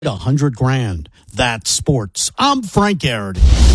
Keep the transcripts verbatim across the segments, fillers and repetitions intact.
A hundred grand. That's sports. I'm Frank Garrity.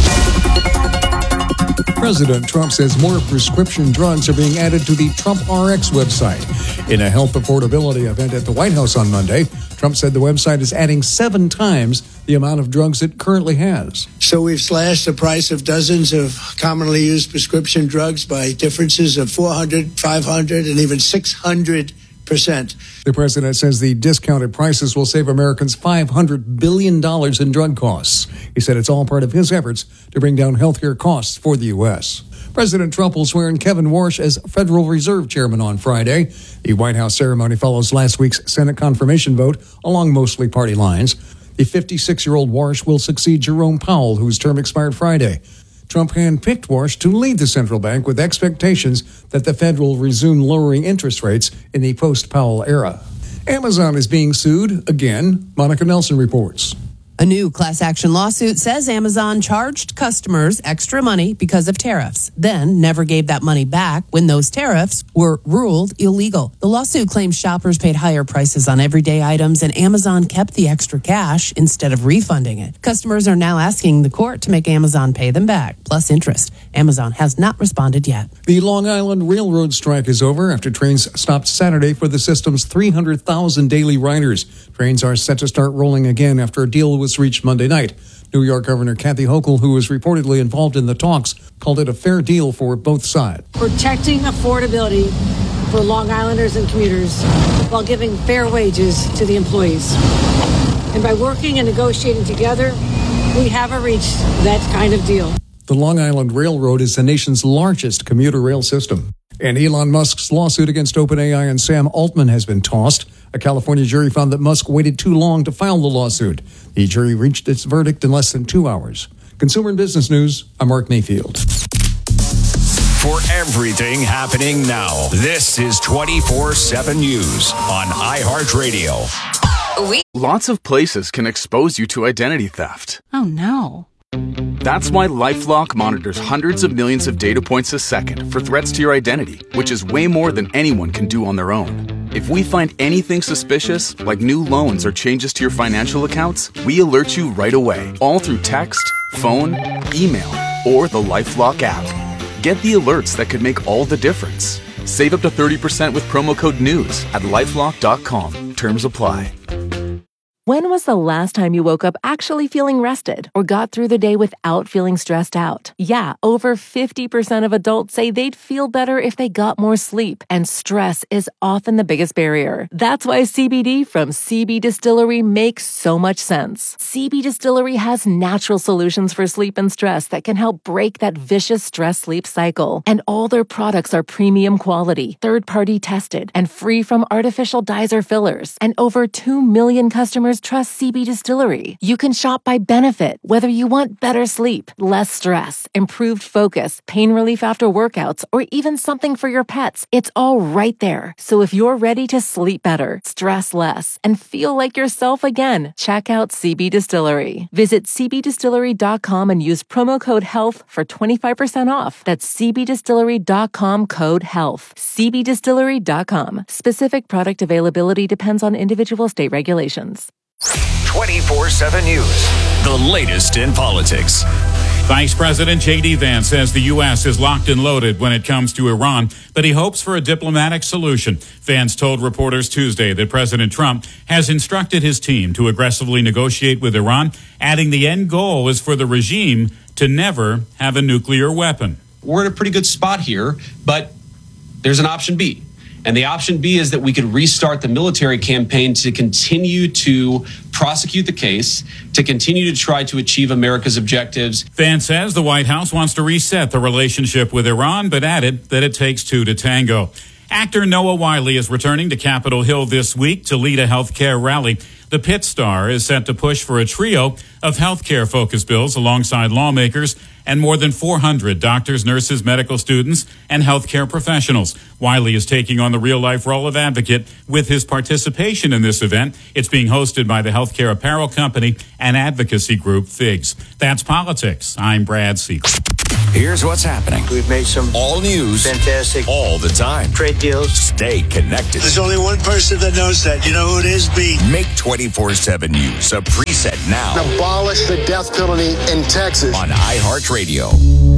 President Trump says more prescription drugs are being added to the Trump R X website. In a health affordability event at the White House on Monday, Trump said the website is adding seven times the amount of drugs it currently has. So we've slashed the price of dozens of commonly used prescription drugs by differences of four hundred, five hundred, and even six hundred percent. The president says the discounted prices will save Americans five hundred billion dollars in drug costs. He said it's all part of his efforts to bring down healthcare costs for the U S. President Trump will swear in Kevin Warsh as Federal Reserve Chairman on Friday. The White House ceremony follows last week's Senate confirmation vote along mostly party lines. The fifty-six-year-old Warsh will succeed Jerome Powell, whose term expired Friday. Trump handpicked Warsh to lead the central bank with expectations that the Fed will resume lowering interest rates in the post-Powell era. Amazon is being sued again. Monica Nelson reports. A new class action lawsuit says Amazon charged customers extra money because of tariffs, then never gave that money back when those tariffs were ruled illegal. The lawsuit claims shoppers paid higher prices on everyday items and Amazon kept the extra cash instead of refunding it. Customers are now asking the court to make Amazon pay them back, plus interest. Amazon has not responded yet. The Long Island Railroad strike is over after trains stopped Saturday for the system's three hundred thousand daily riders. Trains are set to start rolling again after a deal was reached Monday night. New York Governor Kathy Hochul, who was reportedly involved in the talks, called it a fair deal for both sides. Protecting affordability for Long Islanders and commuters while giving fair wages to the employees. And by working and negotiating together, we haven't reached that kind of deal. The Long Island Railroad is the nation's largest commuter rail system. And Elon Musk's lawsuit against OpenAI and Sam Altman has been tossed. A California jury found that Musk waited too long to file the lawsuit. The jury reached its verdict in less than two hours. Consumer and Business News, I'm Mark Mayfield. For everything happening now, this is twenty-four seven News on iHeartRadio. We- Lots of places can expose you to identity theft. Oh, no. That's why LifeLock monitors hundreds of millions of data points a second for threats to your identity, which is way more than anyone can do on their own. If we find anything suspicious, like new loans or changes to your financial accounts, we alert you right away, all through text, phone, email, or the LifeLock app. Get the alerts that could make all the difference. Save up to thirty percent with promo code NEWS at lifelock dot com. Terms apply. When was the last time you woke up actually feeling rested or got through the day without feeling stressed out? Yeah, over fifty percent of adults say they'd feel better if they got more sleep, and stress is often the biggest barrier. That's why C B D from C B Distillery makes so much sense. C B Distillery has natural solutions for sleep and stress that can help break that vicious stress-sleep cycle. And all their products are premium quality, third-party tested, and free from artificial dyes or fillers. And over two million customers trust C B Distillery. You can shop by benefit, whether you want better sleep, less stress, improved focus, pain relief after workouts, or even something for your pets. It's all right there. So if you're ready to sleep better, stress less, and feel like yourself again, check out C B Distillery. Visit c b distillery dot com and use promo code HEALTH for twenty-five percent off. That's c b distillery dot com code HEALTH. c b distillery dot com. Specific product availability depends on individual state regulations. twenty-four seven News, the latest in politics. Vice President J D. Vance says the U S is locked and loaded when it comes to Iran, but he hopes for a diplomatic solution. Vance told reporters Tuesday that President Trump has instructed his team to aggressively negotiate with Iran, adding the end goal is for the regime to never have a nuclear weapon. We're in a pretty good spot here, but there's an option B. And the option B is that we could restart the military campaign to continue to prosecute the case, to continue to try to achieve America's objectives. Vance says the White House wants to reset the relationship with Iran, but added that it takes two to tango. Actor Noah Wyle is returning to Capitol Hill this week to lead a health care rally. The Pitt star is set to push for a trio of health care focused bills alongside lawmakers and more than four hundred doctors, nurses, medical students, and health care professionals. Wiley is taking on the real-life role of advocate with his participation in this event. It's being hosted by the healthcare apparel company and advocacy group FIGS. That's politics. I'm Brad Siegel. Here's what's happening. We've made some All news. fantastic All the time. trade deals. Stay connected. There's only one person that knows that. You know who it is? B. Make twenty-four seven News a preset now Abolish the death penalty in Texas. on iHeartRadio.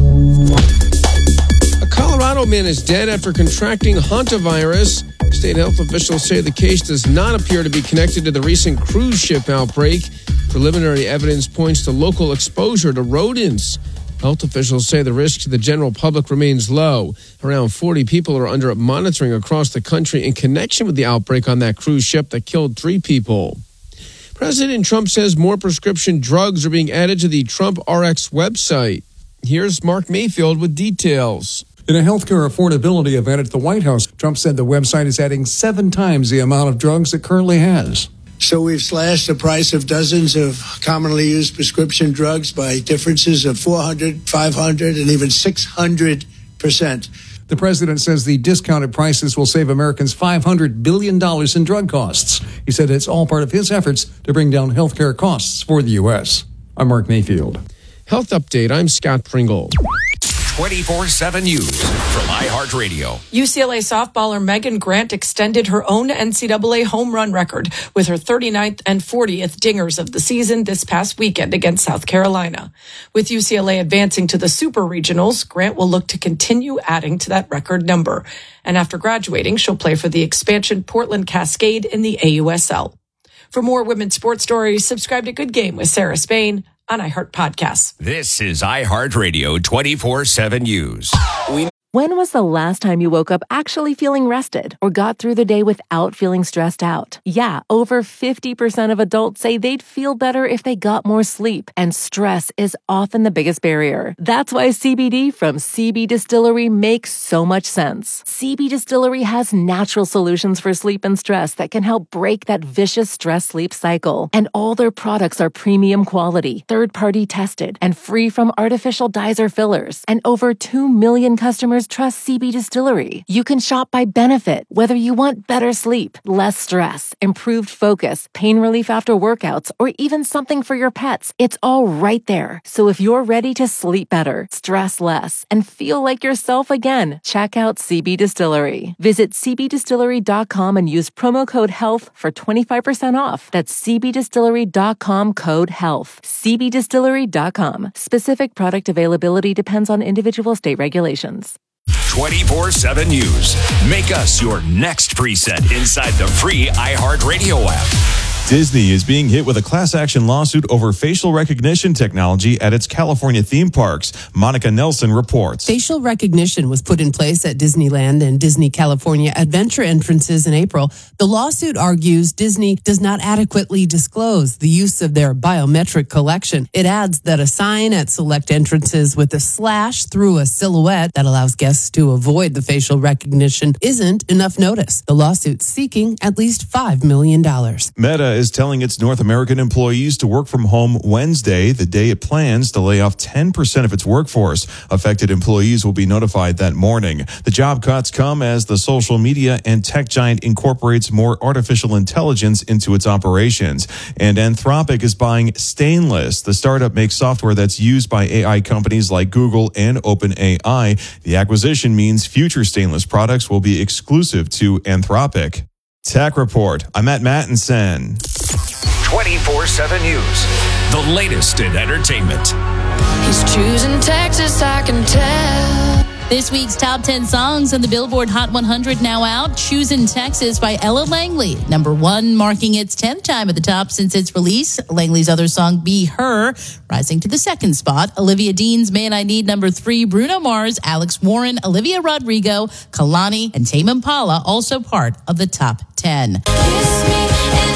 A Colorado man is dead after contracting hantavirus. State health officials say the case does not appear to be connected to the recent cruise ship outbreak. Preliminary evidence points to local exposure to rodents. Health officials say the risk to the general public remains low. Around forty people are under monitoring across the country in connection with the outbreak on that cruise ship that killed three people. President Trump says more prescription drugs are being added to the Trump R X website. Here's Mark Mayfield with details. In a healthcare affordability event at the White House, Trump said the website is adding seven times the amount of drugs it currently has. So we've slashed the price of dozens of commonly used prescription drugs by differences of four hundred, five hundred, and even six hundred percent. The president says the discounted prices will save Americans five hundred billion dollars in drug costs. He said it's all part of his efforts to bring down healthcare costs for the U S. I'm Mark Mayfield. Health Update, I'm Scott Pringle. twenty-four seven News from iHeartRadio. U C L A softballer Megan Grant extended her own N C double A home run record with her thirty-ninth and fortieth dingers of the season this past weekend against South Carolina. With U C L A advancing to the Super Regionals, Grant will look to continue adding to that record number. And after graduating, she'll play for the expansion Portland Cascade in the A U S L. For more women's sports stories, subscribe to Good Game with Sarah Spain on iHeart Podcasts. This is iHeartRadio twenty-four seven News. We- When was the last time you woke up actually feeling rested or got through the day without feeling stressed out? Yeah, over fifty percent of adults say they'd feel better if they got more sleep, and stress is often the biggest barrier. That's why C B D from C B Distillery makes so much sense. C B Distillery has natural solutions for sleep and stress that can help break that vicious stress-sleep cycle. And all their products are premium quality, third-party tested, and free from artificial dyes or fillers. And over two million customers trust C B Distillery. You can shop by benefit, whether you want better sleep, less stress, improved focus, pain relief after workouts, or even something for your pets. It's all right there. So if you're ready to sleep better, stress less, and feel like yourself again, check out C B Distillery. Visit c b distillery dot com and use promo code HEALTH for twenty-five percent off. That's c b distillery dot com code HEALTH. c b distillery dot com. Specific product availability depends on individual state regulations. twenty-four seven News. Make us your next preset inside the free iHeartRadio app. Disney is being hit with a class action lawsuit over facial recognition technology at its California theme parks. Monica Nelson reports. Facial recognition was put in place at Disneyland and Disney California Adventure entrances in April. The lawsuit argues Disney does not adequately disclose the use of their biometric collection. It adds that a sign at select entrances with a slash through a silhouette that allows guests to avoid the facial recognition isn't enough notice. The lawsuit's seeking at least five million dollars. Meta is telling its North American employees to work from home Wednesday, the day it plans to lay off ten percent of its workforce. Affected employees will be notified that morning. The job cuts come as the social media and tech giant incorporates more artificial intelligence into its operations. And Anthropic is buying Stainless. The startup makes software that's used by A I companies like Google and OpenAI. The acquisition means future Stainless products will be exclusive to Anthropic. Tech Report. I'm Matt Mattinson. twenty-four seven News. The latest in entertainment. He's choosing Texas, I can tell. This week's top ten songs on the Billboard Hot one hundred now out. Choosing Texas by Ella Langley. Number one, marking its tenth time at the top since its release. Langley's other song, Be Her, rising to the second spot. Olivia Dean's Man I Need. Number three, Bruno Mars, Alex Warren, Olivia Rodrigo, Kalani, and Tame Impala, also part of the top ten. Kiss me and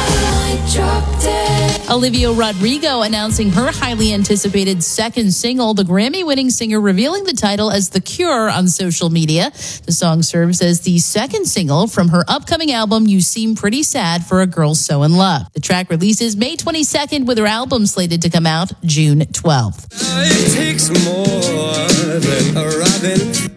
I dropped it. Olivia Rodrigo announcing her highly anticipated second single, the Grammy-winning singer revealing the title as The Cure on social media. The song serves as the second single from her upcoming album, You Seem Pretty Sad for a Girl So in Love. The track releases May twenty-second with her album slated to come out June twelfth. It takes more than a robin.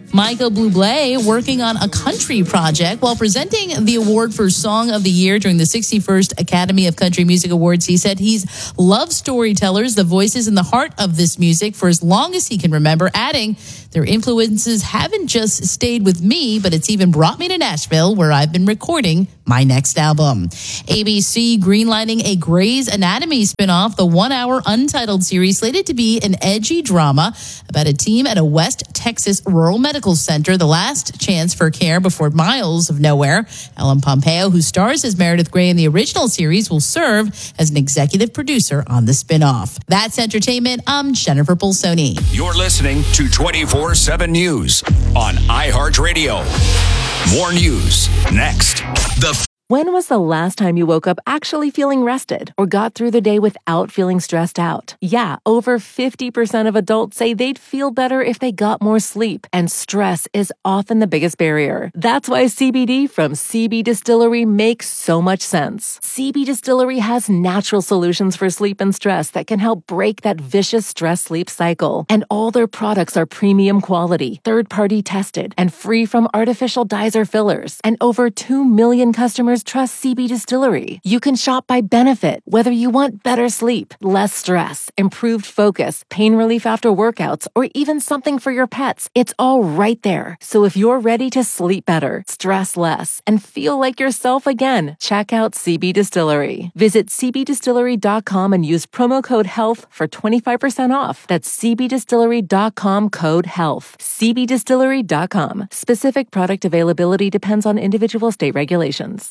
Michael Bublé working on a country project while presenting the award for Song of the Year during the sixty-first Academy of Country Music Awards. He said he's loved storytellers, the voices in the heart of this music for as long as he can remember, adding, their influences haven't just stayed with me, but it's even brought me to Nashville, where I've been recording my next album. A B C greenlighting a Grey's Anatomy spinoff, the one-hour untitled series slated to be an edgy drama about a team at a West Texas rural medical center, the last chance for care before miles of nowhere. Ellen Pompeo, who stars as Meredith Grey in the original series, will serve as an executive producer on the spinoff. That's entertainment. I'm Jennifer Pulsoni. You're listening to twenty-four seven News on iHeartRadio. More news next. The When was the last time you woke up actually feeling rested or got through the day without feeling stressed out? Yeah, over fifty percent of adults say they'd feel better if they got more sleep, and stress is often the biggest barrier. That's why C B D from C B Distillery makes so much sense. C B Distillery has natural solutions for sleep and stress that can help break that vicious stress-sleep cycle. And all their products are premium quality, third-party tested, and free from artificial dyes or fillers. And over two million customers trust C B Distillery. You can shop by benefit, whether you want better sleep, less stress, improved focus, pain relief after workouts, or even something for your pets. It's all right there. So if you're ready to sleep better, stress less, and feel like yourself again, check out C B Distillery. Visit c b distillery dot com and use promo code HEALTH for twenty-five percent off. That's c b distillery dot com code HEALTH. c b distillery dot com. Specific product availability depends on individual state regulations.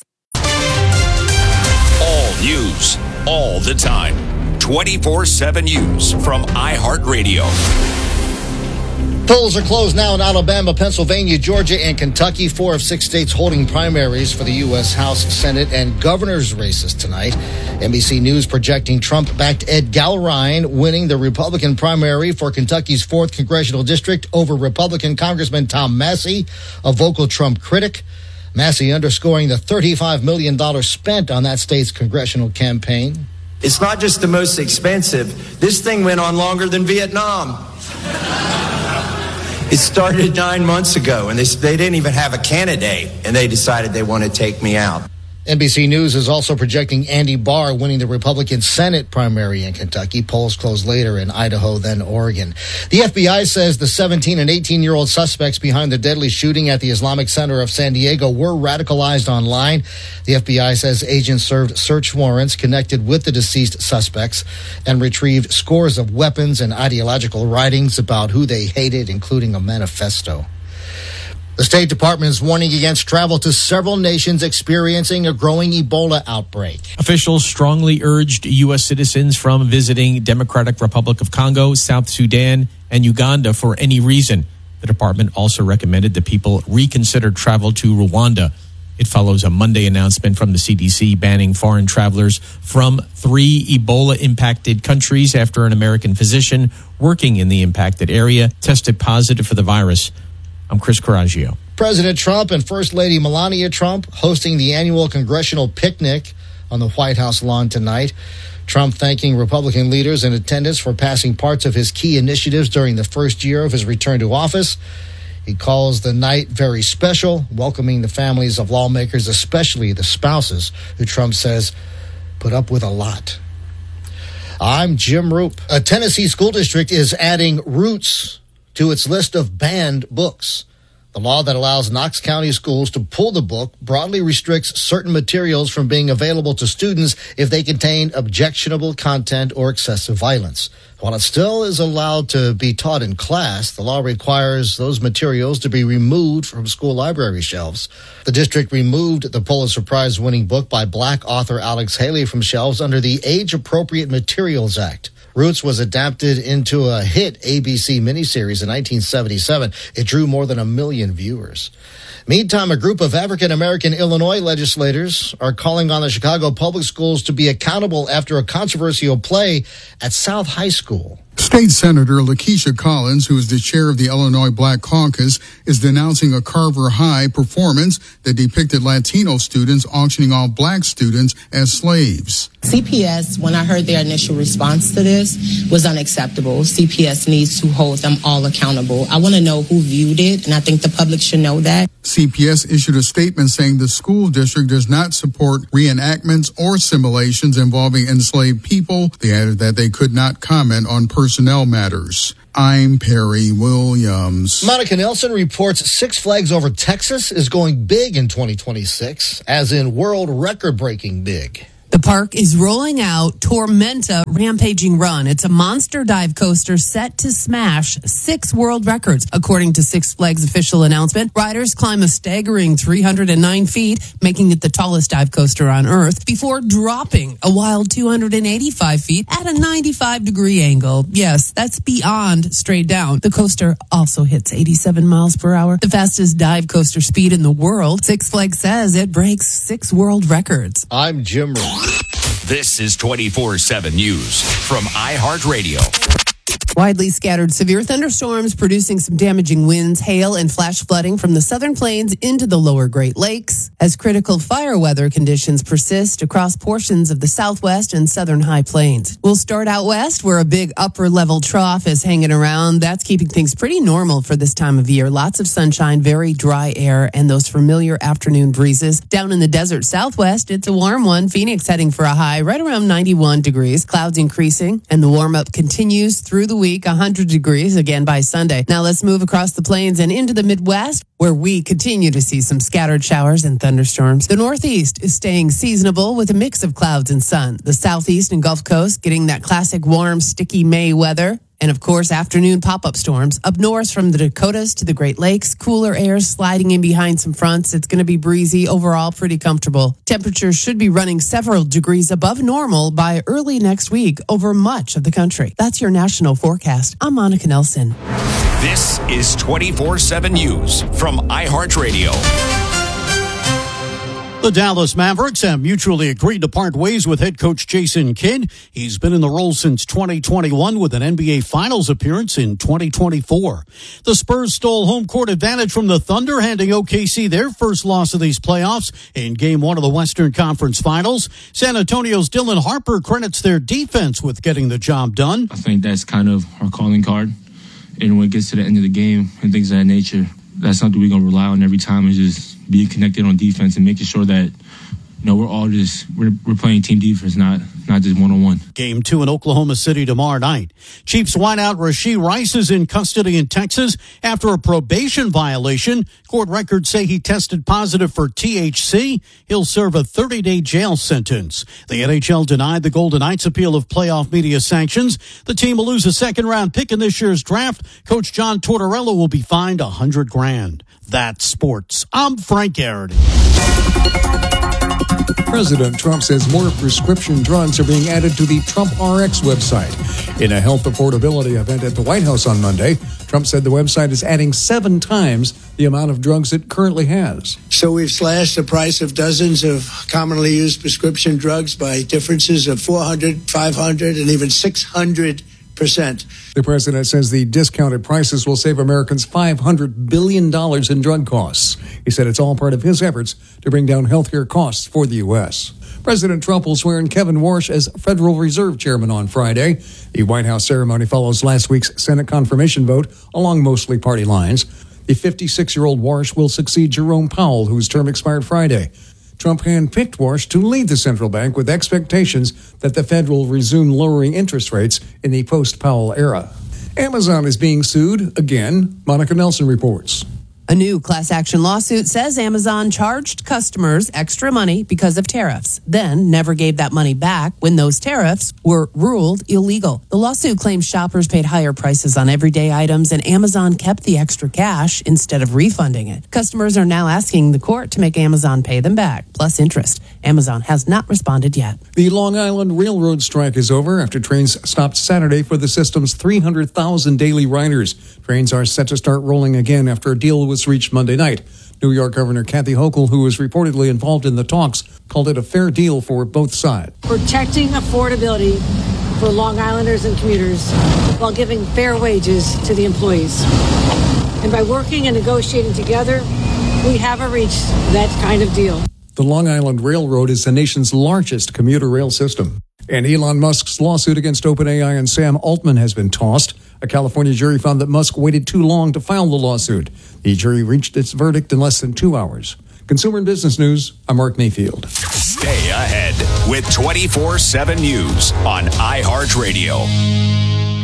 All news, all the time. twenty-four seven News from iHeartRadio. Polls are closed now in Alabama, Pennsylvania, Georgia, and Kentucky. Four of six states holding primaries for the U S House, Senate, and governor's races tonight. N B C News projecting Trump-backed Ed Gallrein winning the Republican primary for Kentucky's fourth congressional district over Republican Congressman Tom Massey, a vocal Trump critic. Massey underscoring the thirty-five million dollars spent on that state's congressional campaign. It's not just the most expensive. This thing went on longer than Vietnam. It started nine months ago, and they, they didn't even have a candidate, and they decided they want to take me out. N B C News is also projecting Andy Barr winning the Republican Senate primary in Kentucky. Polls close later in Idaho, then Oregon. The F B I says the seventeen and eighteen-year-old suspects behind the deadly shooting at the Islamic Center of San Diego were radicalized online. The F B I says agents served search warrants connected with the deceased suspects and retrieved scores of weapons and ideological writings about who they hated, including a manifesto. The State Department is warning against travel to several nations experiencing a growing Ebola outbreak. Officials strongly urged U S citizens from visiting Democratic Republic of Congo, South Sudan, and Uganda for any reason. The department also recommended that people reconsider travel to Rwanda. It follows a Monday announcement from the C D C banning foreign travelers from three Ebola-impacted countries after an American physician working in the impacted area tested positive for the virus. I'm Chris Coraggio. President Trump and First Lady Melania Trump hosting the annual congressional picnic on the White House lawn tonight. Trump thanking Republican leaders in attendance for passing parts of his key initiatives during the first year of his return to office. He calls the night very special, welcoming the families of lawmakers, especially the spouses, who Trump says put up with a lot. I'm Jim Roop. A Tennessee school district is adding Roots to its list of banned books. The law that allows Knox County schools to pull the book broadly restricts certain materials from being available to students if they contain objectionable content or excessive violence. While it still is allowed to be taught in class, the law requires those materials to be removed from school library shelves. The district removed the Pulitzer Prize-winning book by Black author Alex Haley from shelves under the Age-Appropriate Materials Act. Roots was adapted into a hit A B C miniseries in nineteen seventy-seven. It drew more than a million viewers. Meantime, a group of African-American Illinois legislators are calling on the Chicago public schools to be accountable after a controversial play at South High School. State Senator Lakeisha Collins, who is the chair of the Illinois Black Caucus, is denouncing a Carver High performance that depicted Latino students auctioning off black students as slaves. C P S, when I heard their initial response to this, was unacceptable. C P S needs to hold them all accountable. I want to know who viewed it, and I think the public should know that. C P S issued a statement saying the school district does not support reenactments or simulations involving enslaved people. They added that they could not comment on personnel matters. I'm Perry Williams. Monica Nelson reports Six Flags Over Texas is going big in twenty twenty-six, as in world record-breaking big. The park is rolling out Tormenta Rampaging Run. It's a monster dive coaster set to smash six world records. According to Six Flags' official announcement, riders climb a staggering three hundred nine feet, making it the tallest dive coaster on Earth, before dropping a wild two hundred eighty-five feet at a ninety-five degree angle. Yes, that's beyond straight down. The coaster also hits eighty-seven miles per hour, the fastest dive coaster speed in the world. Six Flags says it breaks six world records. I'm Jim Rohn. This is twenty-four seven News from iHeartRadio. Widely scattered severe thunderstorms producing some damaging winds, hail, and flash flooding from the southern plains into the lower Great Lakes as critical fire weather conditions persist across portions of the southwest and southern high plains. We'll start out west where a big upper level trough is hanging around. That's keeping things pretty normal for this time of year. Lots of sunshine, very dry air, and those familiar afternoon breezes. Down in the desert southwest, it's a warm one. Phoenix heading for a high right around ninety-one degrees. Clouds increasing, and the warm up continues through the week. one hundred degrees again by Sunday. Now let's move across the plains and into the Midwest, where we continue to see some scattered showers and thunderstorms. The Northeast is staying seasonable with a mix of clouds and sun. The Southeast and Gulf Coast getting that classic warm, sticky May weather. And of course, afternoon pop-up storms up north from the Dakotas to the Great Lakes. Cooler air sliding in behind some fronts. It's going to be breezy. Overall, pretty comfortable. Temperatures should be running several degrees above normal by early next week over much of the country. That's your national forecast. I'm Monica Nelson. This is twenty-four seven News from iHeartRadio. The Dallas Mavericks have mutually agreed to part ways with head coach Jason Kidd. He's been in the role since twenty twenty-one with an N B A Finals appearance in twenty twenty-four. The Spurs stole home court advantage from the Thunder, handing O K C their first loss of these playoffs in Game one of the Western Conference Finals. San Antonio's Dylan Harper credits their defense with getting the job done. I think that's kind of our calling card. And when it gets to the end of the game and things of that nature, that's something we're going to rely on every time, is just being connected on defense and making sure that, you know, we're all just, we're, we're playing team defense, not not just one-on-one. Game two in Oklahoma City tomorrow night. Chiefs wideout Rashee Rice is in custody in Texas after a probation violation. Court records say he tested positive for T H C. He'll serve a thirty-day jail sentence. The N H L denied the Golden Knights' appeal of playoff media sanctions. The team will lose a second-round pick in this year's draft. Coach John Tortorella will be fined a hundred grand. That's sports. I'm Frank Garrity. President Trump says more prescription drugs are being added to the Trump R X website. In a health affordability event at the White House on Monday, Trump said the website is adding seven times the amount of drugs it currently has. So we've slashed the price of dozens of commonly used prescription drugs by differences of four hundred, five hundred, and even six hundred percent. The president says the discounted prices will save Americans five hundred billion dollars in drug costs. He said it's all part of his efforts to bring down healthcare costs for the U S. President Trump will swear in Kevin Warsh as Federal Reserve Chairman on Friday. The White House ceremony follows last week's Senate confirmation vote along mostly party lines. The fifty-six-year-old Warsh will succeed Jerome Powell, whose term expired Friday. Trump handpicked Warsh to lead the central bank with expectations that the Fed will resume lowering interest rates in the post-Powell era. Amazon is being sued again. Monica Nelson reports. A new class action lawsuit says Amazon charged customers extra money because of tariffs, then never gave that money back when those tariffs were ruled illegal. The lawsuit claims shoppers paid higher prices on everyday items and Amazon kept the extra cash instead of refunding it. Customers are now asking the court to make Amazon pay them back, plus interest. Amazon has not responded yet. The Long Island Railroad strike is over after trains stopped Saturday for the system's three hundred thousand daily riders. Trains are set to start rolling again after a deal was reached Monday night. New York Governor Kathy Hochul, who was reportedly involved in the talks, called it a fair deal for both sides. Protecting affordability for Long Islanders and commuters while giving fair wages to the employees. And by working and negotiating together, we haven't reached that kind of deal. The Long Island Railroad is the nation's largest commuter rail system. And Elon Musk's lawsuit against OpenAI and Sam Altman has been tossed. A California jury found that Musk waited too long to file the lawsuit. The jury reached its verdict in less than two hours. Consumer and Business News, I'm Mark Mayfield. Stay ahead with twenty-four seven News on iHeartRadio.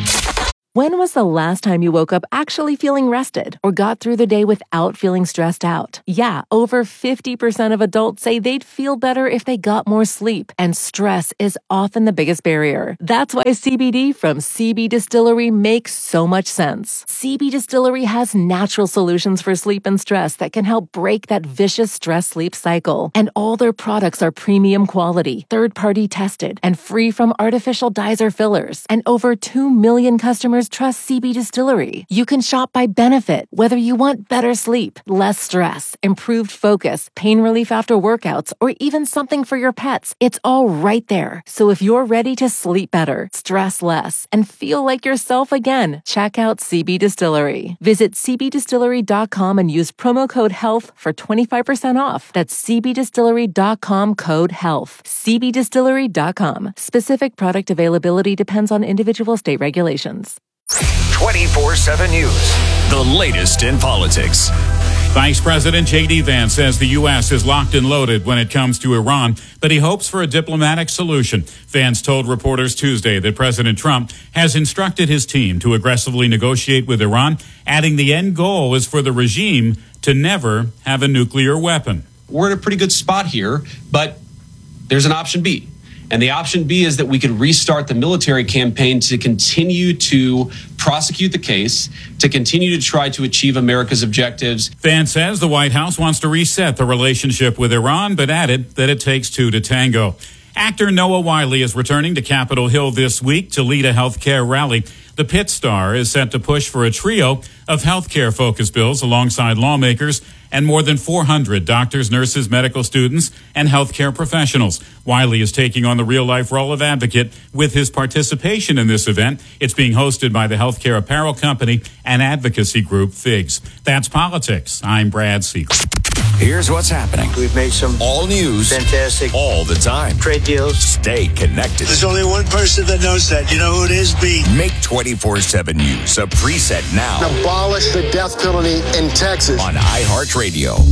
When was the last time you woke up actually feeling rested or got through the day without feeling stressed out? Yeah, over fifty percent of adults say they'd feel better if they got more sleep, and stress is often the biggest barrier. That's why C B D from C B Distillery makes so much sense. C B Distillery has natural solutions for sleep and stress that can help break that vicious stress-sleep cycle. And all their products are premium quality, third-party tested, and free from artificial dyes or fillers. And over two million customers trust C B Distillery. You can shop by benefit, whether you want better sleep, less stress, improved focus, pain relief after workouts, or even something for your pets. It's all right there. So if you're ready to sleep better, stress less, and feel like yourself again, check out C B Distillery. Visit c b distillery dot com and use promo code HEALTH for twenty-five percent off. That's c b distillery dot com code HEALTH. c b distillery dot com. Specific product availability depends on individual state regulations. twenty-four seven News, the latest in politics. Vice President J D Vance says the U S is locked and loaded when it comes to Iran, but he hopes for a diplomatic solution. Vance told reporters Tuesday that President Trump has instructed his team to aggressively negotiate with Iran, adding the end goal is for the regime to never have a nuclear weapon. We're in a pretty good spot here, but there's an option B. And the option B is that we could restart the military campaign to continue to prosecute the case, to continue to try to achieve America's objectives. Vance says the White House wants to reset the relationship with Iran, but added that it takes two to tango. Actor Noah Wyle is returning to Capitol Hill this week to lead a health care rally. The Pitt star is set to push for a trio of health care focused bills alongside lawmakers and more than four hundred doctors, nurses, medical students, and healthcare professionals. Wiley is taking on the real-life role of advocate with his participation in this event. It's being hosted by the healthcare apparel company and advocacy group FIGS. That's politics. I'm Brad Siegel. Here's what's happening. We've made some all news, fantastic, all the time. trade deals. Stay connected. There's only one person that knows that. You know who it is? B. Make twenty-four seven News a preset now. Abolish the death penalty in Texas. On iHeartRadio.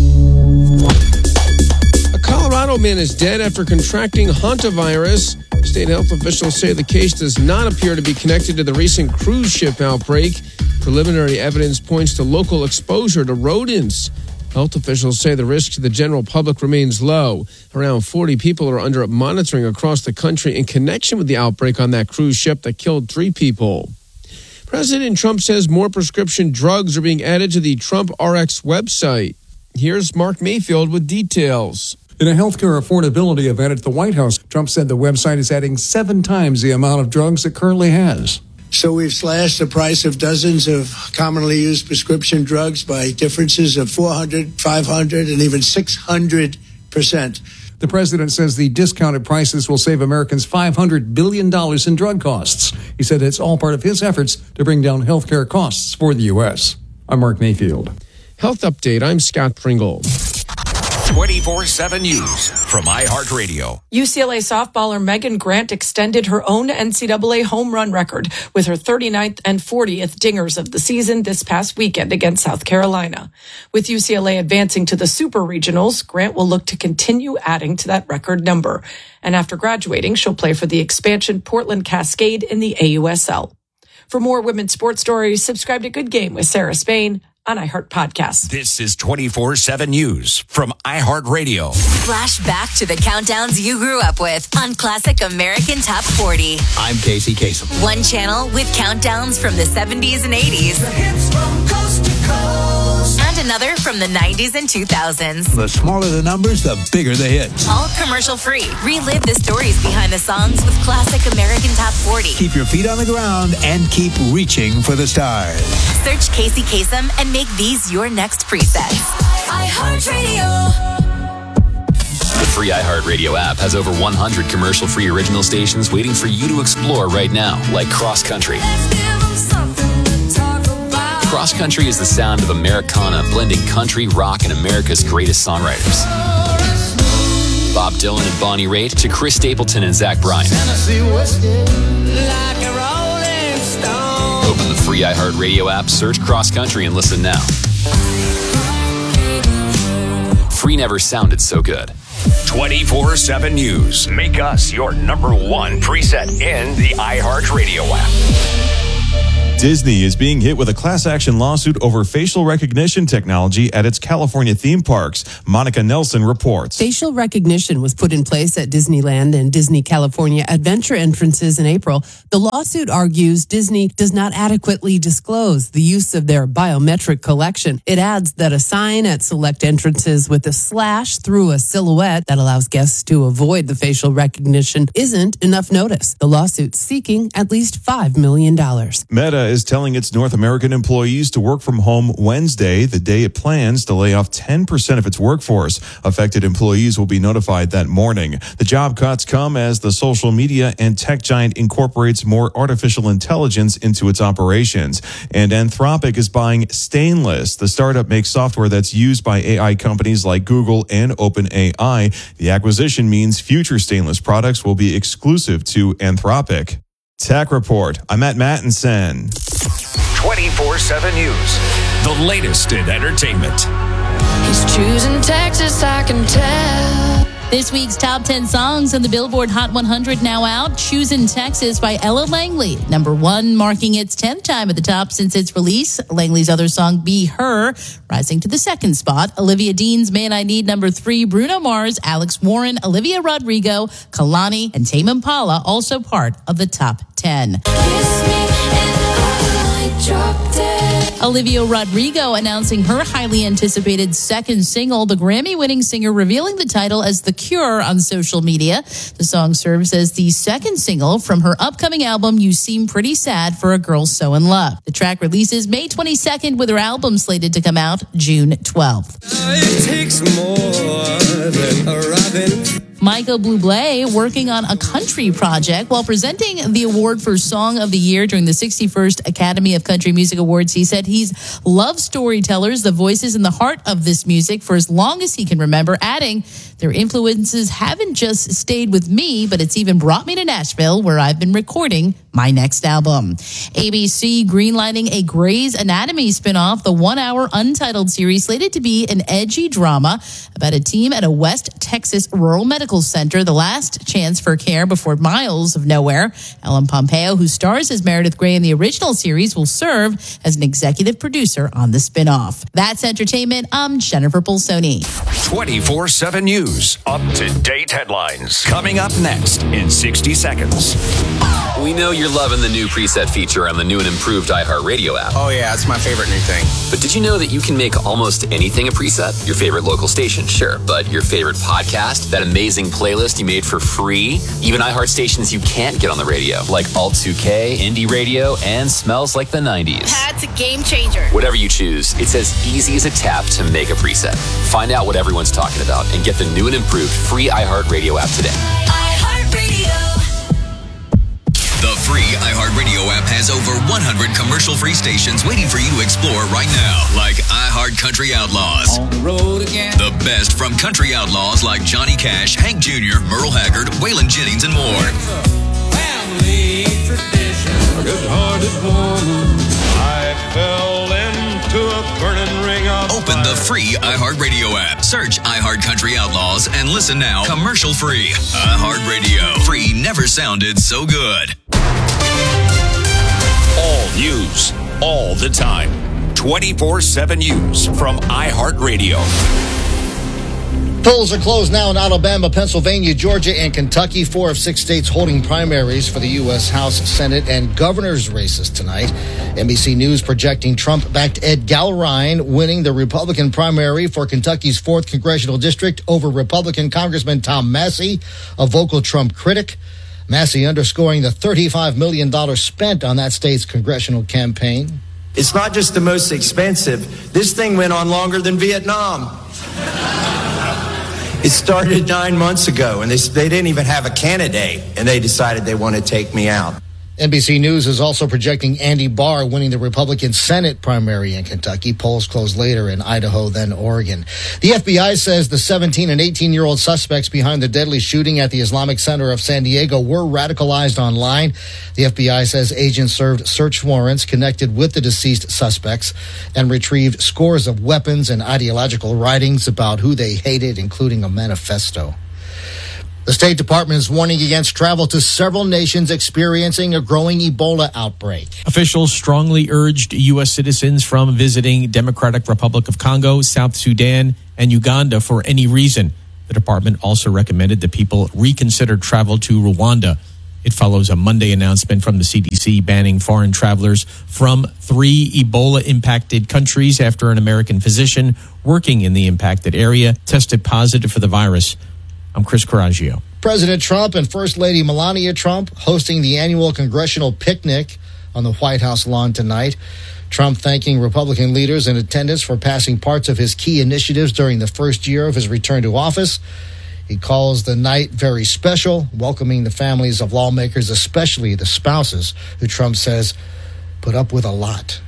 A Colorado man is dead after contracting hantavirus. State health officials say the case does not appear to be connected to the recent cruise ship outbreak. Preliminary evidence points to local exposure to rodents. Health officials say the risk to the general public remains low. Around forty people are under monitoring across the country in connection with the outbreak on that cruise ship that killed three people. President Trump says more prescription drugs are being added to the Trump R X website. Here's Mark Mayfield with details. In a healthcare affordability event at the White House, Trump said the website is adding seven times the amount of drugs it currently has. So we've slashed the price of dozens of commonly used prescription drugs by differences of four hundred, five hundred, and even six hundred percent. The president says the discounted prices will save Americans five hundred billion dollars in drug costs. He said it's all part of his efforts to bring down healthcare costs for the U S. I'm Mark Mayfield. Health Update, I'm Scott Pringle. twenty-four seven News from iHeartRadio. U C L A softballer Megan Grant extended her own N C double A home run record with her thirty-ninth and fortieth dingers of the season this past weekend against South Carolina. With U C L A advancing to the Super Regionals, Grant will look to continue adding to that record number. And after graduating, she'll play for the expansion Portland Cascade in the A U S L. For more women's sports stories, subscribe to Good Game with Sarah Spain on iHeart Podcasts. This is twenty-four seven News from iHeartRadio. Flash back to the countdowns you grew up with on Classic American Top forty. I'm Casey Kasem. One channel with countdowns from the seventies and eighties. The hits from coast to coast. And another from the nineties and two thousands. The smaller the numbers, the bigger the hits. All commercial free. Relive the stories behind the songs with Classic American Top forty. Keep your feet on the ground and keep reaching for the stars. Search Casey Kasem and make these your next presets. iHeartRadio. free iHeartRadio app has over one hundred commercial-free original stations waiting for you to explore right now, like Cross Country. Cross Country is the sound of Americana blending country, rock, and America's greatest songwriters. Bob Dylan and Bonnie Raitt to Chris Stapleton and Zach Bryan. Open the free iHeartRadio app, search Cross Country, and listen now. Free never sounded so good. twenty-four seven News. Make us your number one preset in the iHeartRadio app. Disney is being hit with a class action lawsuit over facial recognition technology at its California theme parks. Monica Nelson reports. Facial recognition was put in place at Disneyland and Disney California Adventure entrances in April. The lawsuit argues Disney does not adequately disclose the use of their biometric collection. It adds that a sign at select entrances with a slash through a silhouette that allows guests to avoid the facial recognition isn't enough notice. The lawsuit's seeking at least five million dollars. Meta is telling its North American employees to work from home Wednesday, the day it plans to lay off ten percent of its workforce. Affected employees will be notified that morning. The job cuts come as the social media and tech giant incorporates more artificial intelligence into its operations. And Anthropic is buying Stainless. The startup makes software that's used by A I companies like Google and OpenAI. The acquisition means future Stainless products will be exclusive to Anthropic. Tech Report. I'm Matt Mattinson. twenty-four seven News. The latest in entertainment. He's choosing Texas, I can tell. This week's top ten songs on the Billboard Hot one hundred now out. Choosing Texas by Ella Langley. Number one, marking its tenth time at the top since its release. Langley's other song, Be Her, rising to the second spot. Olivia Dean's Man I Need, number three. Bruno Mars, Alex Warren, Olivia Rodrigo, Kalani, and Tame Impala, also part of the top ten. Kiss me and I dropped it. Olivia Rodrigo announcing her highly anticipated second single, the Grammy-winning singer revealing the title as The Cure on social media. The song serves as the second single from her upcoming album, You Seem Pretty Sad for a Girl So in Love. The track releases May twenty-second with her album slated to come out June twelfth. It takes more than a robin. Michael Bublé working on a country project while presenting the award for Song of the Year during the sixty-first Academy of Country Music Awards. He said he's loved storytellers, the voices in the heart of this music for as long as he can remember, adding, their influences haven't just stayed with me, but it's even brought me to Nashville, where I've been recording my next album. A B C greenlighting a Grey's Anatomy spinoff, the one-hour untitled series slated to be an edgy drama about a team at a West Texas rural medical center, the last chance for care before miles of nowhere. Ellen Pompeo, who stars as Meredith Grey in the original series, will serve as an executive producer on the spinoff. That's entertainment. I'm Jennifer Pulsoni. twenty-four seven News. Up-to-date headlines. Coming up next in sixty seconds. We know you're loving the new preset feature on the new and improved iHeartRadio app. Oh, yeah, it's my favorite new thing. But did you know that you can make almost anything a preset? Your favorite local station, sure. But your favorite podcast? That amazing playlist you made for free? Even iHeart stations you can't get on the radio, like Alt two K, Indie Radio, and Smells Like the nineties. That's a game changer. Whatever you choose, it's as easy as a tap to make a preset. Find out what everyone's talking about and get the new and improved free iHeartRadio app today. iHeartRadio. The free iHeartRadio app has over one hundred commercial-free stations waiting for you to explore right now, like iHeart Country Outlaws. On the road again. The best from country outlaws like Johnny Cash, Hank Junior, Merle Haggard, Waylon Jennings, and more. Family tradition. A good-hearted woman. I fell into a burning ring of Open the free iHeartRadio app. Search iHeart Country Outlaws and listen now commercial-free. iHeartRadio. Free never sounded so good. All news, all the time. twenty-four seven News from iHeartRadio. Polls are closed now in Alabama, Pennsylvania, Georgia, and Kentucky. Four of six states holding primaries for the U S House, Senate, and governor's races tonight. N B C News projecting Trump-backed Ed Gallurine winning the Republican primary for Kentucky's fourth congressional district over Republican Congressman Tom Massey, a vocal Trump critic. Massey underscoring the thirty-five million dollars spent on that state's congressional campaign. It's not just the most expensive. This thing went on longer than Vietnam. It started nine months ago, and they, they didn't even have a candidate, and they decided they want to take me out. N B C News is also projecting Andy Barr winning the Republican Senate primary in Kentucky. Polls close later in Idaho, then Oregon. The F B I says the seventeen and eighteen-year-old suspects behind the deadly shooting at the Islamic Center of San Diego were radicalized online. The F B I says agents served search warrants connected with the deceased suspects and retrieved scores of weapons and ideological writings about who they hated, including a manifesto. The State Department is warning against travel to several nations experiencing a growing Ebola outbreak. Officials strongly urged U S citizens from visiting Democratic Republic of Congo, South Sudan, and Uganda for any reason. The department also recommended that people reconsider travel to Rwanda. It follows a Monday announcement from the C D C banning foreign travelers from three Ebola-impacted countries after an American physician working in the impacted area tested positive for the virus. I'm Chris Coraggio. President Trump and First Lady Melania Trump hosting the annual congressional picnic on the White House lawn tonight. Trump thanking Republican leaders in attendance for passing parts of his key initiatives during the first year of his return to office. He calls the night very special, welcoming the families of lawmakers, especially the spouses, who Trump says put up with a lot.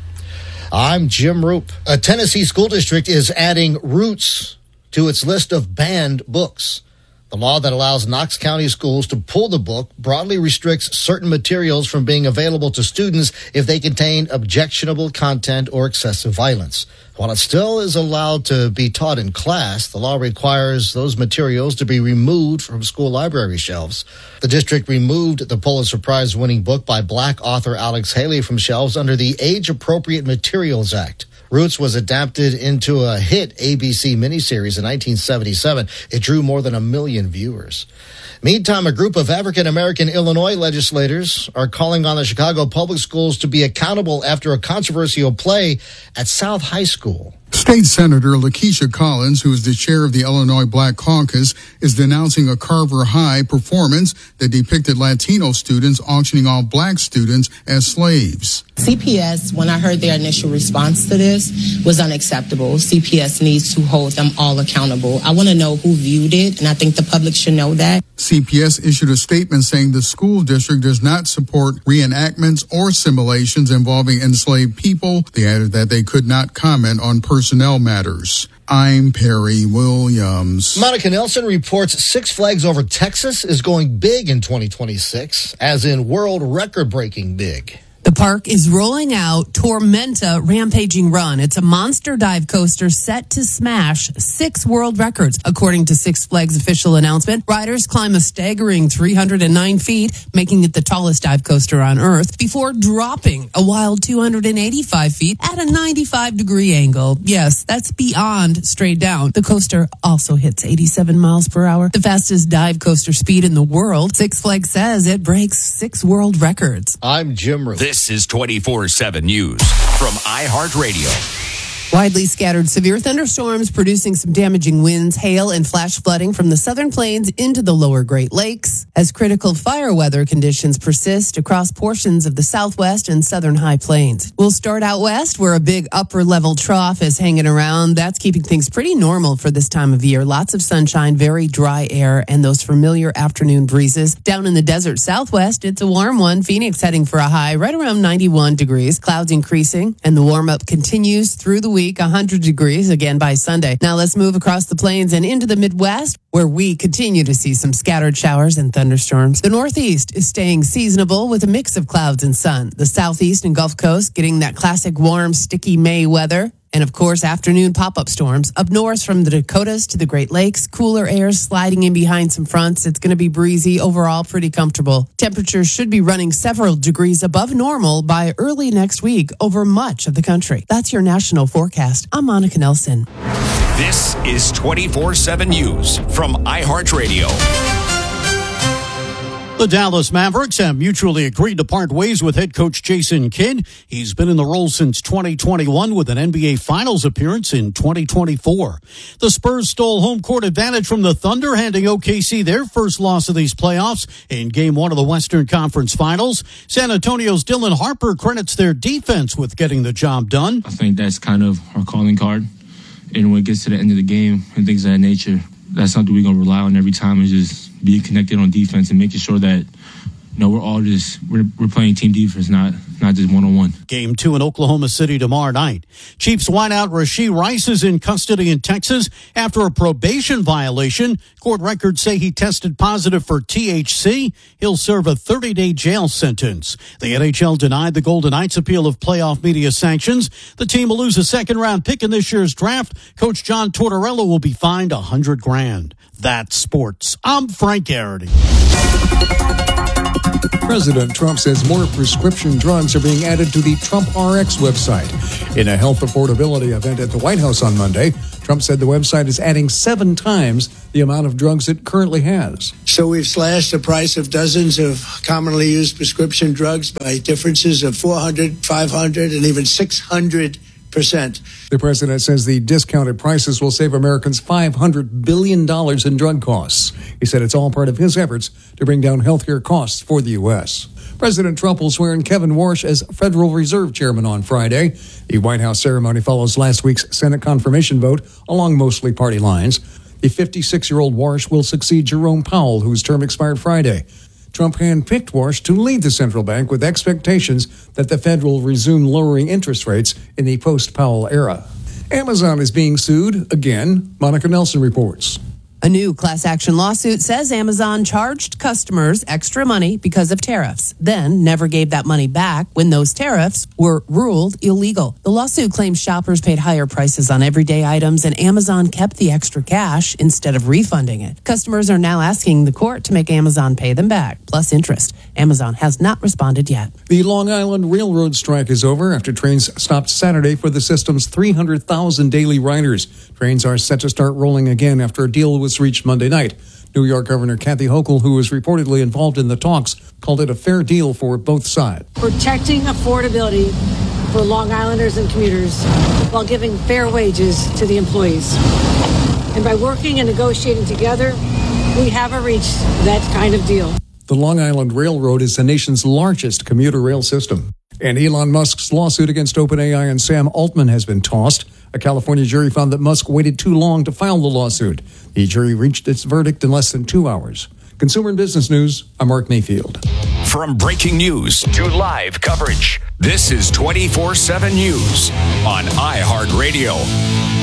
I'm Jim Roop. A Tennessee school district is adding Roots to its list of banned books. The law that allows Knox County schools to pull the book broadly restricts certain materials from being available to students if they contain objectionable content or excessive violence. While it still is allowed to be taught in class, the law requires those materials to be removed from school library shelves. The district removed the Pulitzer Prize-winning book by Black author Alex Haley from shelves under the Age-Appropriate Materials Act. Roots was adapted into a hit A B C miniseries in nineteen seventy-seven. It drew more than a million viewers. Meantime, a group of African-American Illinois legislators are calling on the Chicago public schools to be accountable after a controversial play at South High School. State Senator Lakeisha Collins, who is the chair of the Illinois Black Caucus, is denouncing a Carver High performance that depicted Latino students auctioning off black students as slaves. C P S, when I heard their initial response to this, was unacceptable. C P S needs to hold them all accountable. I want to know who viewed it, and I think the public should know that. C P S issued a statement saying the school district does not support reenactments or simulations involving enslaved people. They added that they could not comment on personnel matters. I'm Perry Williams. Monica Nelson reports Six Flags Over Texas is going big in twenty twenty-six, as in world record-breaking big. The park is rolling out Tormenta Rampaging Run. It's a monster dive coaster set to smash six world records. According to Six Flags' official announcement, riders climb a staggering three hundred nine feet, making it the tallest dive coaster on Earth, before dropping a wild two hundred eighty-five feet at a ninety-five degree angle. Yes, that's beyond straight down. The coaster also hits eighty-seven miles per hour, the fastest dive coaster speed in the world. Six Flags says it breaks six world records. I'm Jim Root. This is twenty-four seven News from iHeartRadio. Widely scattered severe thunderstorms producing some damaging winds, hail, and flash flooding from the southern plains into the lower Great Lakes as critical fire weather conditions persist across portions of the southwest and southern high plains. We'll start out west where a big upper level trough is hanging around. That's keeping things pretty normal for this time of year. Lots of sunshine, very dry air, and those familiar afternoon breezes. Down in the desert southwest, it's a warm one. Phoenix heading for a high right around ninety-one degrees. Clouds increasing, and the warm up continues through the week. one hundred degrees again by Sunday. Now let's move across the plains and into the Midwest, where we continue to see some scattered showers and thunderstorms. The Northeast is staying seasonable with a mix of clouds and sun. The Southeast and Gulf Coast getting that classic warm, sticky May weather. And of course, afternoon pop-up storms up north from the Dakotas to the Great Lakes. Cooler air sliding in behind some fronts. It's going to be breezy. Overall, pretty comfortable. Temperatures should be running several degrees above normal by early next week over much of the country. That's your national forecast. I'm Monica Nelson. This is twenty-four seven News from iHeartRadio. The Dallas Mavericks have mutually agreed to part ways with head coach Jason Kidd. He's been in the role since twenty twenty-one with an N B A Finals appearance in twenty twenty-four. The Spurs stole home court advantage from the Thunder, handing O K C their first loss of these playoffs in Game one of the Western Conference Finals. San Antonio's Dylan Harper credits their defense with getting the job done. I think that's kind of our calling card. And when it gets to the end of the game and things of that nature, that's something we're going to rely on every time, is just being connected on defense and making sure that, you know, we're all just, we're, we're playing team defense, not not just one-on-one. Game two in Oklahoma City tomorrow night. Chiefs wideout Rashee Rice is in custody in Texas after a probation violation. Court records say he tested positive for T H C. He'll serve a thirty-day jail sentence. The N H L denied the Golden Knights' appeal of playoff media sanctions. The team will lose a second-round pick in this year's draft. Coach John Tortorella will be fined a hundred grand. That's sports. I'm Frank Garrity. President Trump says more prescription drugs are being added to the Trump R X website. In a health affordability event at the White House on Monday, Trump said the website is adding seven times the amount of drugs it currently has. So we've slashed the price of dozens of commonly used prescription drugs by differences of four hundred, five hundred, and even six hundred percent. The president says the discounted prices will save Americans five hundred billion dollars in drug costs. He said it's all part of his efforts to bring down healthcare costs for the U S. President Trump will swear in Kevin Warsh as Federal Reserve Chairman on Friday. The White House ceremony follows last week's Senate confirmation vote along mostly party lines. The fifty-six-year-old Warsh will succeed Jerome Powell, whose term expired Friday. Trump handpicked Warsh to lead the central bank with expectations that the Fed will resume lowering interest rates in the post-Powell era. Amazon is being sued again. Monica Nelson reports. A new class action lawsuit says Amazon charged customers extra money because of tariffs, then never gave that money back when those tariffs were ruled illegal. The lawsuit claims shoppers paid higher prices on everyday items and Amazon kept the extra cash instead of refunding it. Customers are now asking the court to make Amazon pay them back, plus interest. Amazon has not responded yet. The Long Island Railroad strike is over after trains stopped Saturday for the system's three hundred thousand daily riders. Trains are set to start rolling again after a deal was reached Monday night. New York Governor Kathy Hochul, who was reportedly involved in the talks, called it a fair deal for both sides. Protecting affordability for Long Islanders and commuters while giving fair wages to the employees. And by working and negotiating together, we haven't reached that kind of deal. The Long Island Railroad is the nation's largest commuter rail system. And Elon Musk's lawsuit against OpenAI and Sam Altman has been tossed. A California jury found that Musk waited too long to file the lawsuit. The jury reached its verdict in less than two hours. Consumer and Business News, I'm Mark Mayfield. From breaking news to live coverage, this is twenty-four seven News on iHeartRadio.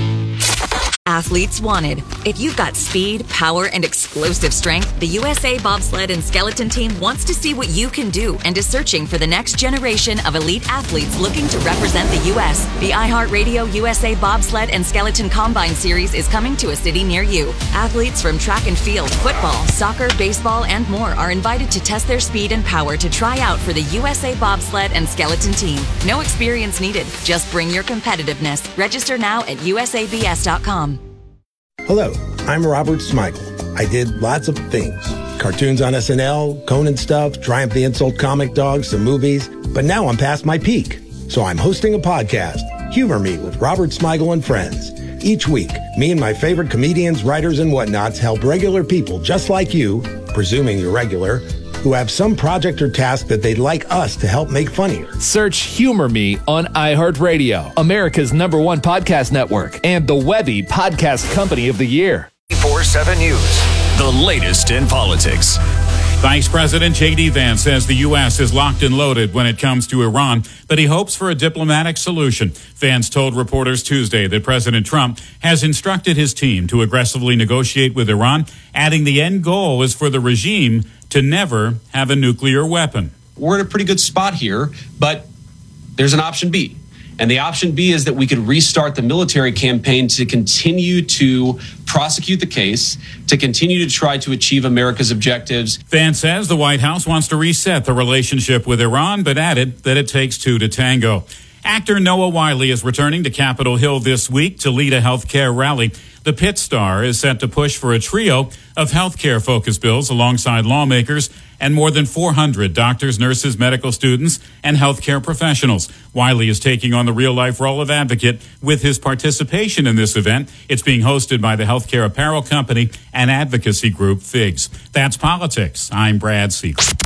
Athletes wanted. If you've got speed, power, and explosive strength, the U S A Bobsled and Skeleton Team wants to see what you can do and is searching for the next generation of elite athletes looking to represent the U S. The iHeartRadio U S A Bobsled and Skeleton Combine Series is coming to a city near you. Athletes from track and field, football, soccer, baseball, and more are invited to test their speed and power to try out for the U S A Bobsled and Skeleton Team. No experience needed. Just bring your competitiveness. Register now at U S A B S dot com. Hello, I'm Robert Smigel. I did lots of things. Cartoons on S N L, Conan stuff, Triumph the Insult comic dogs, some movies. But now I'm past my peak. So I'm hosting a podcast, Humor Me with Robert Smigel and Friends. Each week, me and my favorite comedians, writers, and whatnots help regular people just like you, presuming you're regular, who have some project or task that they'd like us to help make funnier. Search Humor Me on iHeartRadio, America's number one podcast network, and the Webby Podcast Company of the Year. twenty-four seven News, the latest in politics. Vice President J D. Vance says the U S is locked and loaded when it comes to Iran, but he hopes for a diplomatic solution. Vance told reporters Tuesday that President Trump has instructed his team to aggressively negotiate with Iran, adding the end goal is for the regime to never have a nuclear weapon. We're in a pretty good spot here, but there's an option B. And the option B is that we could restart the military campaign to continue to prosecute the case, to continue to try to achieve America's objectives. Vance says the White House wants to reset the relationship with Iran, but added that it takes two to tango. Actor Noah Wyle is returning to Capitol Hill this week to lead a health care rally. The Pit star is set to push for a trio of health care focused bills alongside lawmakers and more than four hundred doctors, nurses, medical students, and health care professionals. Wiley is taking on the real-life role of advocate with his participation in this event. It's being hosted by the healthcare apparel company and advocacy group FIGS. That's politics. I'm Brad Siegel.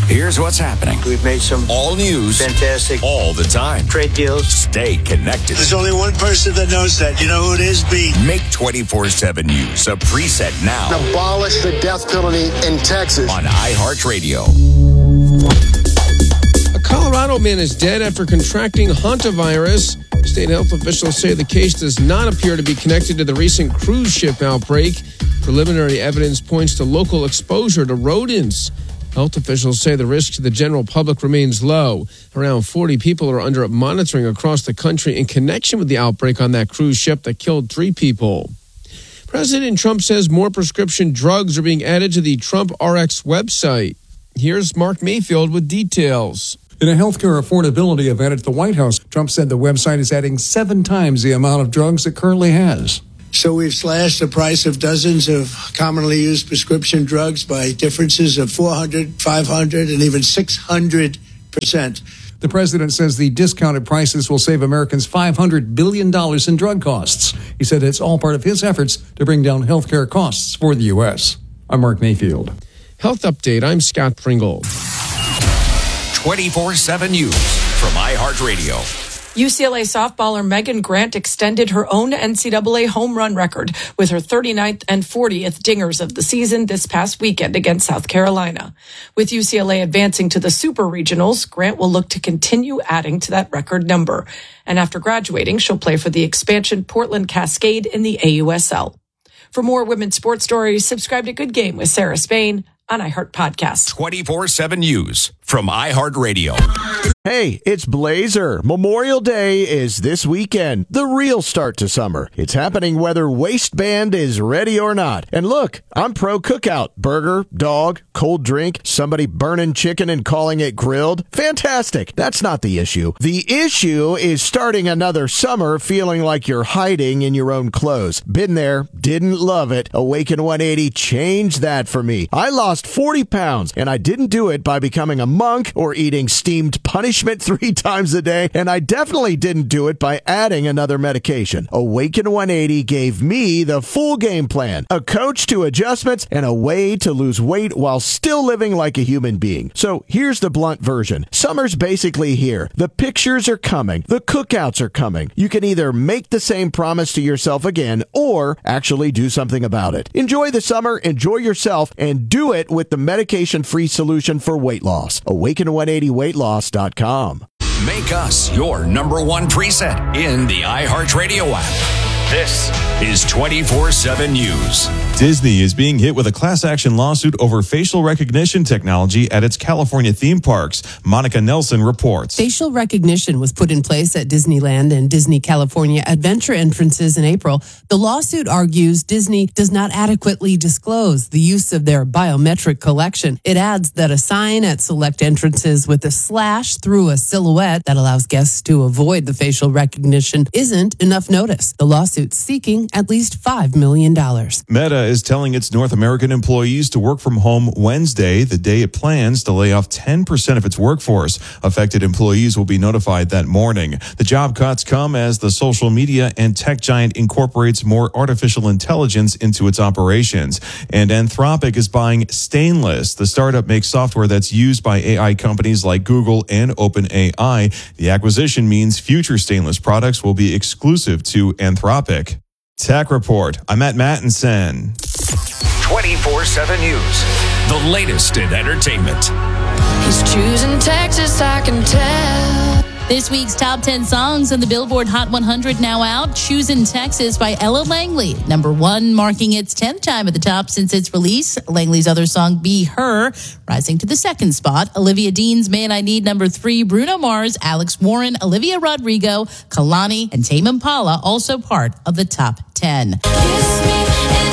Here's what's happening. We've made some All news. fantastic All the time. trade deals. Stay connected. There's only one person that knows that. You know who it is? B. Make twenty-four seven News a preset now Abolish the death penalty in Texas. on iHeartRadio. A Colorado man is dead after contracting hantavirus. State health officials say the case does not appear to be connected to the recent cruise ship outbreak. Preliminary evidence points to local exposure to rodents. Health officials say the risk to the general public remains low. Around forty people are under monitoring across the country in connection with the outbreak on that cruise ship that killed three people. President Trump says more prescription drugs are being added to the Trump R X website. Here's Mark Mayfield with details. In a healthcare affordability event at the White House, Trump said the website is adding seven times the amount of drugs it currently has. So we've slashed the price of dozens of commonly used prescription drugs by differences of four hundred, five hundred, and even six hundred percent. The president says the discounted prices will save Americans five hundred billion dollars in drug costs. He said it's all part of his efforts to bring down healthcare costs for the U S. I'm Mark Mayfield. Health Update, I'm Scott Pringle. twenty-four seven News from iHeartRadio. U C L A softballer Megan Grant extended her own N C double A home run record with her thirty-ninth and fortieth dingers of the season this past weekend against South Carolina. With U C L A advancing to the Super Regionals, Grant will look to continue adding to that record number. And after graduating, she'll play for the expansion Portland Cascade in the A U S L. For more women's sports stories, subscribe to Good Game with Sarah Spain on iHeart Podcasts. twenty-four seven News from iHeartRadio. Hey, it's Blazer. Memorial Day is this weekend, the real start to summer. It's happening whether waistband is ready or not. And look, I'm pro cookout. Burger, dog, cold drink, somebody burning chicken and calling it grilled. Fantastic. That's not the issue. The issue is starting another summer feeling like you're hiding in your own clothes. Been there, didn't love it. Awaken one eighty changed that for me. I lost forty pounds, and I didn't do it by becoming a monk or eating steamed punishment three times a day, and I definitely didn't do it by adding another medication. Awaken one eighty gave me the full game plan, a coach to adjustments, and a way to lose weight while still living like a human being. So here's the blunt version. Summer's basically here. The pictures are coming. The cookouts are coming. You can either make the same promise to yourself again or actually do something about it. Enjoy the summer, enjoy yourself, and do it with the medication-free solution for weight loss. awaken one eighty weight loss dot com. Make us your number one preset in the iHeartRadio app. This is twenty-four seven News. Disney is being hit with a class action lawsuit over facial recognition technology at its California theme parks. Monica Nelson reports. Facial recognition was put in place at Disneyland and Disney California Adventure entrances in April. The lawsuit argues Disney does not adequately disclose the use of their biometric collection. It adds that a sign at select entrances with a slash through a silhouette that allows guests to avoid the facial recognition isn't enough notice. The lawsuit seeking at least five million dollars. Meta is telling its North American employees to work from home Wednesday, the day it plans to lay off ten percent of its workforce. Affected employees will be notified that morning. The job cuts come as the social media and tech giant incorporates more artificial intelligence into its operations. And Anthropic is buying Stainless. The startup makes software that's used by A I companies like Google and OpenAI. The acquisition means future Stainless products will be exclusive to Anthropic. Tech Report. I'm Matt Mattinson. twenty-four seven News. The latest in entertainment. He's choosing Texas, I can tell. This week's top ten songs on the Billboard Hot one hundred now out. Choosing Texas by Ella Langley. Number one, marking its tenth time at the top since its release. Langley's other song, Be Her, rising to the second spot. Olivia Dean's Man I Need, number three. Bruno Mars, Alex Warren, Olivia Rodrigo, Kalani, and Tame Impala, also part of the top ten. Kiss me and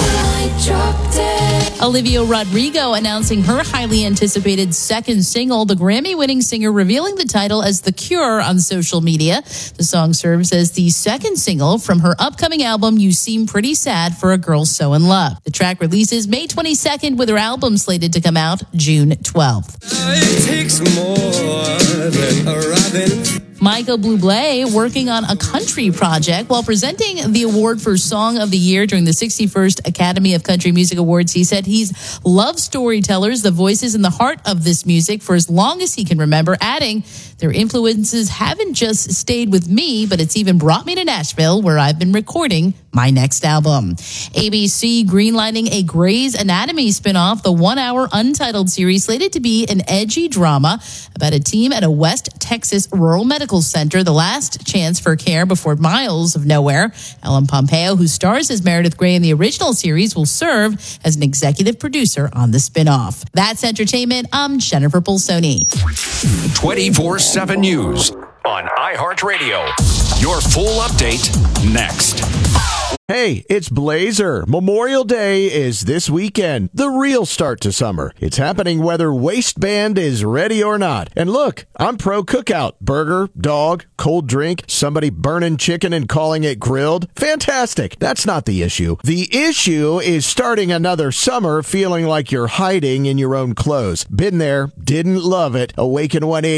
I dropped it. Olivia Rodrigo announcing her highly anticipated second single, the Grammy-winning singer revealing the title as The Cure on social media. The song serves as the second single from her upcoming album, You Seem Pretty Sad for a Girl So in Love. The track releases May twenty-second, with her album slated to come out June twelfth. It takes more than arriving Michael Bublé working on a country project while presenting the award for Song of the Year during the sixty-first Academy of Country Music Awards. He said he's loved storytellers, the voices in the heart of this music for as long as he can remember, adding, their influences haven't just stayed with me, but it's even brought me to Nashville, where I've been recording my next album. A B C greenlighting a Grey's Anatomy spinoff, the one-hour Untitled series slated to be an edgy drama about a team at a West Texas rural medical center, the last chance for care before miles of nowhere. Ellen Pompeo, who stars as Meredith Grey in the original series, will serve as an executive producer on the spinoff. That's entertainment. I'm Jennifer Pulsoni. twenty-four seven News on iHeartRadio. Your full update next. Hey, it's Blazer. Memorial Day is this weekend, the real start to summer. It's happening whether Waistband is ready or not. And look, I'm pro cookout. Burger, dog, cold drink, somebody burning chicken and calling it grilled. Fantastic. That's not the issue. The issue is starting another summer feeling like you're hiding in your own clothes. Been there, didn't love it. Awaken one eighty.